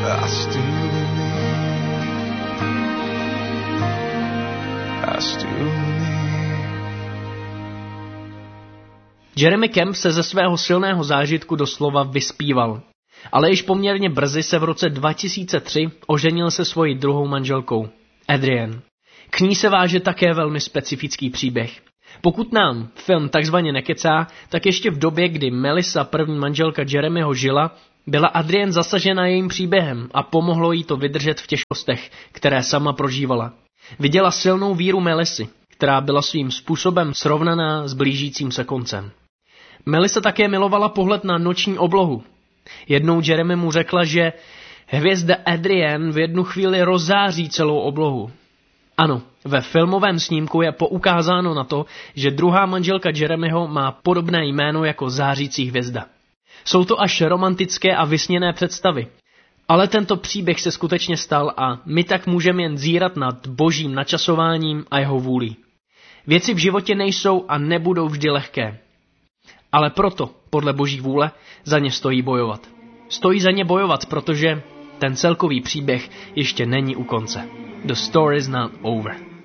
I still believe. Jeremy Camp se ze svého silného zážitku doslova vyspíval. Ale již poměrně brzy se v roce 2003 oženil se svojí druhou manželkou, Adrienne. K ní se váže také velmi specifický příběh. Pokud nám film takzvaně nekecá, tak ještě v době, kdy Melissa, první manželka Jeremyho, žila, byla Adrienne zasažena jejím příběhem a pomohlo jí to vydržet v těžkostech, které sama prožívala. Viděla silnou víru Melissy, která byla svým způsobem srovnaná s blížícím se koncem. Melissa také milovala pohled na noční oblohu. Jednou Jeremy mu řekla, že hvězda Adrienne v jednu chvíli rozzáří celou oblohu. Ano, ve filmovém snímku je poukázáno na to, že druhá manželka Jeremyho má podobné jméno jako zářící hvězda. Jsou to až romantické a vysněné představy. Ale tento příběh se skutečně stal a my tak můžeme jen zírat nad božím načasováním a jeho vůlí. Věci v životě nejsou a nebudou vždy lehké. Ale proto, podle boží vůle, za ně stojí bojovat. Stojí za ně bojovat, protože ten celkový příběh ještě není u konce. The story is not over.